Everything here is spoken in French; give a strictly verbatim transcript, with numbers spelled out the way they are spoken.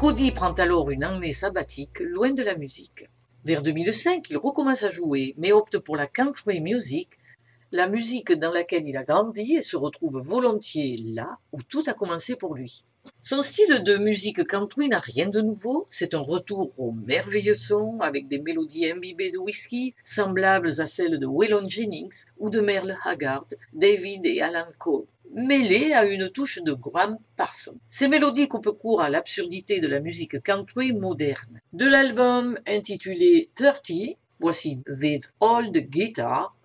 Cody prend alors une année sabbatique, loin de la musique. Vers deux mille cinq, il recommence à jouer, mais opte pour la country music, la musique dans laquelle il a grandi et se retrouve volontiers là où tout a commencé pour lui. Son style de musique country n'a rien de nouveau, c'est un retour au merveilleux son avec des mélodies imbibées de whisky, semblables à celles de Waylon Jennings ou de Merle Haggard, David et Alan Cole, mêlées à une touche de Graham Parsons. Ces mélodies coupent court à l'absurdité de la musique country moderne. De l'album intitulé thirty, voici With All the Guitar,